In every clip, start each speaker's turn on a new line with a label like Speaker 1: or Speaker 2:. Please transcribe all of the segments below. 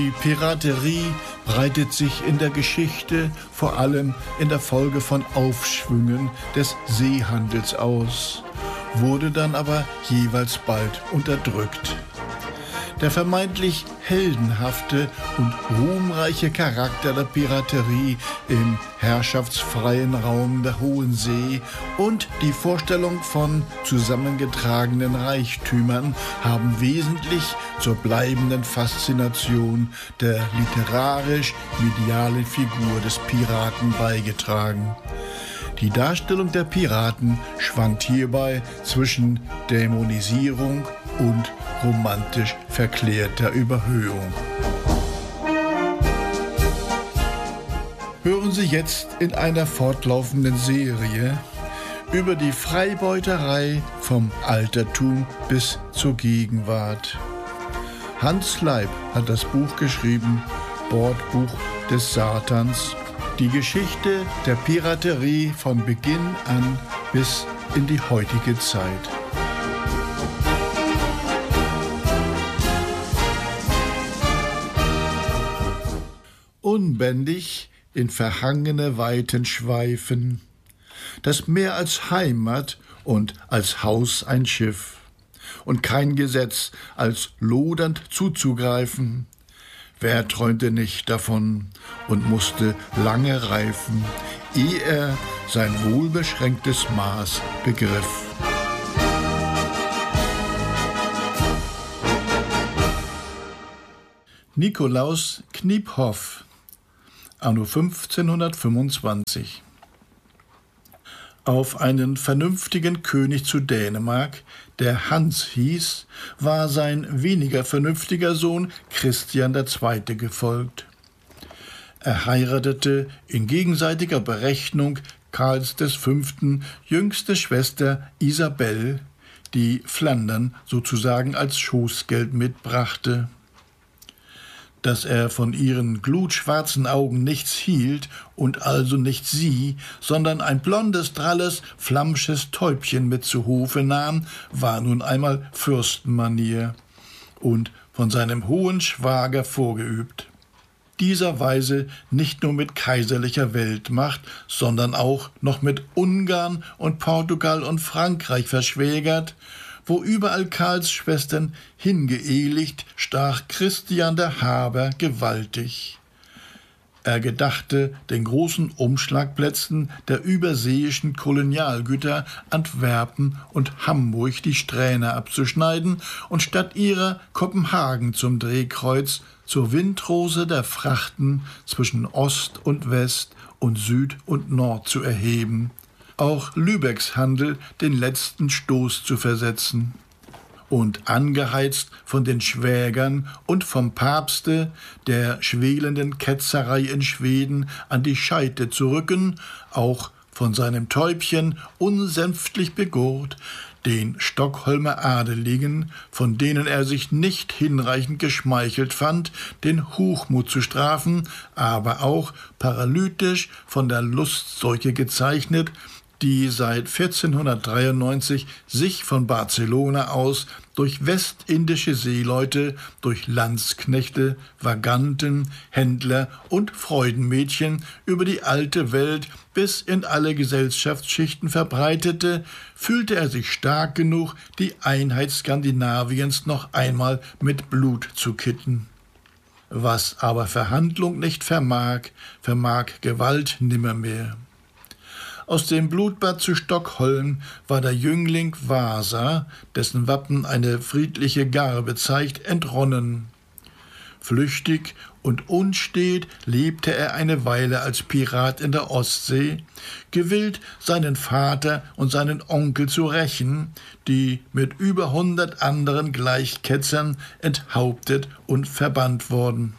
Speaker 1: Die Piraterie breitet sich in der Geschichte vor allem in der Folge von Aufschwüngen des Seehandels aus, wurde dann aber jeweils bald unterdrückt. Der vermeintlich heldenhafte und ruhmreiche Charakter der Piraterie im herrschaftsfreien Raum der Hohen See und die Vorstellung von zusammengetragenen Reichtümern haben wesentlich zur bleibenden Faszination der literarisch-medialen Figur des Piraten beigetragen. Die Darstellung der Piraten schwankt hierbei zwischen Dämonisierung und romantisch verklärter Überhöhung. Hören Sie jetzt in einer fortlaufenden Serie über die Freibeuterei vom Altertum bis zur Gegenwart. Hans Leib hat das Buch geschrieben, Bordbuch des Satans. Die Geschichte der Piraterie von Beginn an bis in die heutige Zeit. Unbändig in verhangene Weiten schweifen, das Meer als Heimat und als Haus ein Schiff, und kein Gesetz als lodernd zuzugreifen. Wer träumte nicht davon und musste lange reifen, ehe er sein wohlbeschränktes Maß begriff. Nikolaus Kniephoff, anno 1525. Auf einen vernünftigen König zu Dänemark, der Hans hieß, war sein weniger vernünftiger Sohn Christian II. Gefolgt. Er heiratete in gegenseitiger Berechnung Karls V. jüngste Schwester Isabel, die Flandern sozusagen als Schoßgeld mitbrachte. Dass er von ihren glutschwarzen Augen nichts hielt und also nicht sie, sondern ein blondes, dralles, flamsches Täubchen mit zu Hofe nahm, war nun einmal Fürstenmanier und von seinem hohen Schwager vorgeübt. Dieser Weise nicht nur mit kaiserlicher Weltmacht, sondern auch noch mit Ungarn und Portugal und Frankreich verschwägert, wo überall Karls Schwestern hingeehelicht, stach Christian der Haber gewaltig. Er gedachte, den großen Umschlagplätzen der überseeischen Kolonialgüter Antwerpen und Hamburg die Strähne abzuschneiden und statt ihrer Kopenhagen zum Drehkreuz, zur Windrose der Frachten zwischen Ost und West und Süd und Nord zu erheben, auch Lübecks Handel den letzten Stoß zu versetzen. Und angeheizt von den Schwägern und vom Papste, der schwelenden Ketzerei in Schweden an die Scheite zu rücken, auch von seinem Täubchen unsänftlich begurrt, den Stockholmer Adeligen, von denen er sich nicht hinreichend geschmeichelt fand, den Hochmut zu strafen, aber auch paralytisch von der Lustseuche gezeichnet, die seit 1493 sich von Barcelona aus durch westindische Seeleute, durch Landsknechte, Vaganten, Händler und Freudenmädchen über die alte Welt bis in alle Gesellschaftsschichten verbreitete, fühlte er sich stark genug, die Einheit Skandinaviens noch einmal mit Blut zu kitten. Was aber Verhandlung nicht vermag, vermag Gewalt nimmermehr. Aus dem Blutbad zu Stockholm war der Jüngling Wasa, dessen Wappen eine friedliche Garbe zeigt, entronnen. Flüchtig und unstet lebte er eine Weile als Pirat in der Ostsee, gewillt, seinen Vater und seinen Onkel zu rächen, die mit über 100 anderen Gleichketzern enthauptet und verbannt wurden.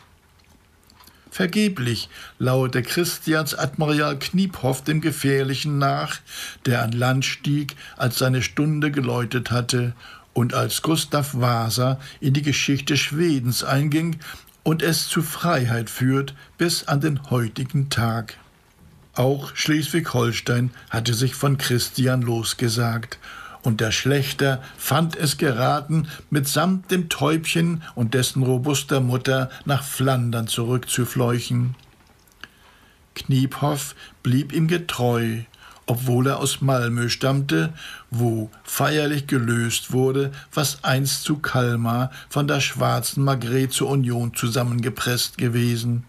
Speaker 1: Vergeblich lauerte Christians Admiral Kniephoff dem Gefährlichen nach, der an Land stieg, als seine Stunde geläutet hatte und als Gustav Vasa in die Geschichte Schwedens einging und es zu Freiheit führt bis an den heutigen Tag. Auch Schleswig-Holstein hatte sich von Christian losgesagt und der Schlächter fand es geraten, mitsamt dem Täubchen und dessen robuster Mutter nach Flandern zurückzufleuchen. Kniephoff blieb ihm getreu, obwohl er aus Malmö stammte, wo feierlich gelöst wurde, was einst zu Kalmar von der schwarzen Margret zur Union zusammengepresst gewesen.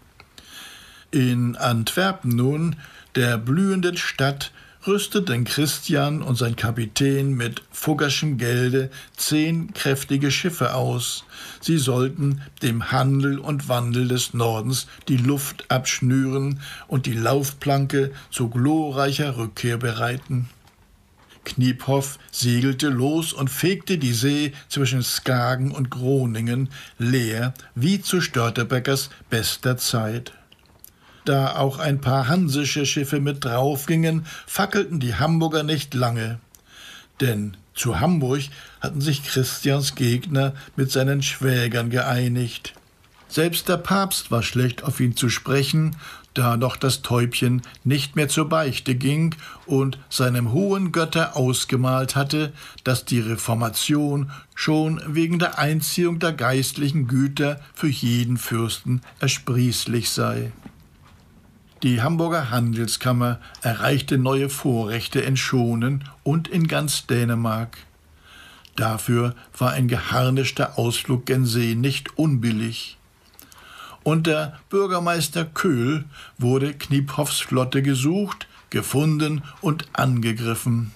Speaker 1: In Antwerpen nun, der blühenden Stadt, rüsteten Christian und sein Kapitän mit fuggerschem Gelde 10 kräftige Schiffe aus. Sie sollten dem Handel und Wandel des Nordens die Luft abschnüren und die Laufplanke zu glorreicher Rückkehr bereiten. Kniephoff segelte los und fegte die See zwischen Skagen und Groningen leer, wie zu Störtebeckers bester Zeit. Da auch ein paar hansische Schiffe mit draufgingen, fackelten die Hamburger nicht lange. Denn zu Hamburg hatten sich Christians Gegner mit seinen Schwägern geeinigt. Selbst der Papst war schlecht auf ihn zu sprechen, da doch das Täubchen nicht mehr zur Beichte ging und seinem hohen Götter ausgemalt hatte, dass die Reformation schon wegen der Einziehung der geistlichen Güter für jeden Fürsten ersprießlich sei. Die Hamburger Handelskammer erreichte neue Vorrechte in Schonen und in ganz Dänemark. Dafür war ein geharnischter Ausflug gen See nicht unbillig. Unter Bürgermeister Köhl wurde Kniephoffs Flotte gesucht, gefunden und angegriffen.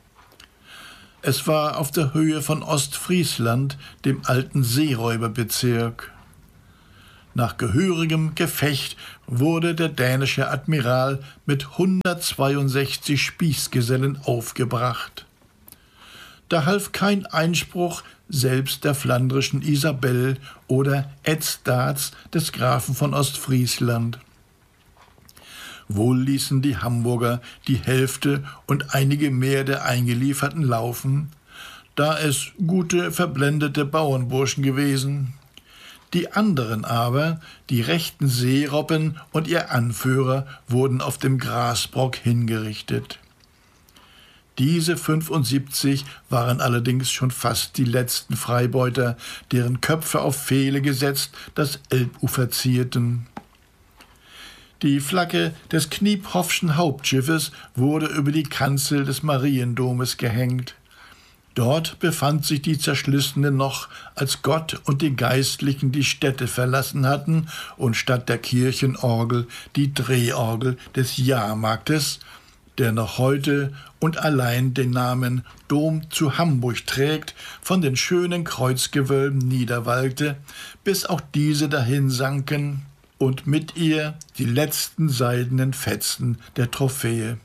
Speaker 1: Es war auf der Höhe von Ostfriesland, dem alten Seeräuberbezirk. Nach gehörigem Gefecht wurde der dänische Admiral mit 162 Spießgesellen aufgebracht. Da half kein Einspruch selbst der flandrischen Isabel oder Edsdaats des Grafen von Ostfriesland. Wohl ließen die Hamburger die Hälfte und einige mehr der Eingelieferten laufen, da es gute, verblendete Bauernburschen gewesen. Die anderen aber, die rechten Seerobben und ihr Anführer, wurden auf dem Grasbrock hingerichtet. Diese 75 waren allerdings schon fast die letzten Freibeuter, deren Köpfe auf Pfähle gesetzt das Elbufer zierten. Die Flagge des Kniephoffschen Hauptschiffes wurde über die Kanzel des Mariendomes gehängt. Dort befand sich die Zerschlissene noch, als Gott und die Geistlichen die Stätte verlassen hatten und statt der Kirchenorgel die Drehorgel des Jahrmarktes, der noch heute und allein den Namen Dom zu Hamburg trägt, von den schönen Kreuzgewölben niederwalkte, bis auch diese dahinsanken und mit ihr die letzten seidenen Fetzen der Trophäe.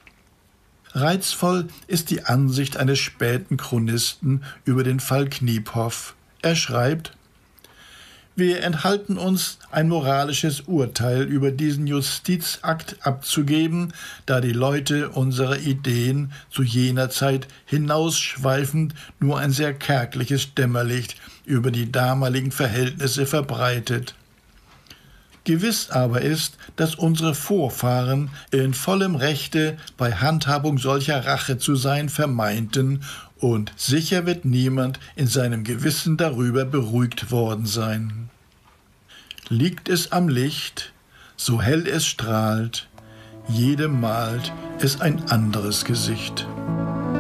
Speaker 1: Reizvoll ist die Ansicht eines späten Chronisten über den Fall Kniephoff. Er schreibt: Wir enthalten uns, ein moralisches Urteil über diesen Justizakt abzugeben, da die Leute unserer Ideen zu jener Zeit hinausschweifend nur ein sehr kärgliches Dämmerlicht über die damaligen Verhältnisse verbreitet. Gewiss aber ist, dass unsere Vorfahren in vollem Rechte bei Handhabung solcher Rache zu sein vermeinten, und sicher wird niemand in seinem Gewissen darüber beruhigt worden sein. Liegt es am Licht, so hell es strahlt, jedem malt es ein anderes Gesicht.